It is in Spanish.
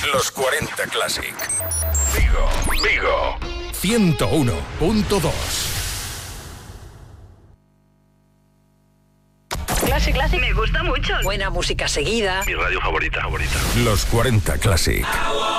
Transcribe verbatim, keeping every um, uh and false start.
Los cuarenta Classic. Vigo, Vigo. ciento uno punto dos. Classic, Classic, me gusta mucho. Buena música seguida. Mi radio favorita, favorita. Los cuarenta Classic.